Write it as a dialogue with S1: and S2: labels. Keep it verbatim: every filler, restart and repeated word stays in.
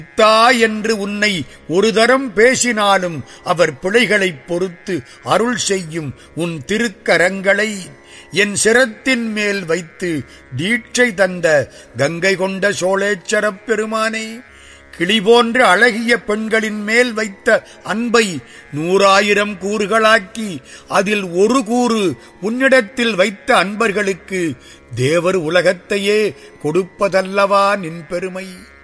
S1: தா என்று உன்னை ஒரு தரம் பேசினாலும் அவர் பிழைகளைப் பொறுத்து அருள் செய்யும் உன் திருக்கரங்களை என் சிரத்தின் மேல் வைத்து தீட்சை தந்த கங்கை கொண்ட சோழேச்சரப் பெருமானே, கிளி போன்ற அழகிய பெண்களின் மேல் வைத்த அன்பை நூறாயிரம் கூறுகளாக்கி அதில் ஒரு கூறு உன்னிடத்தில் வைத்த அன்பர்களுக்கு தேவர் உலகத்தையே கொடுப்பதல்லவா நின் பெருமை.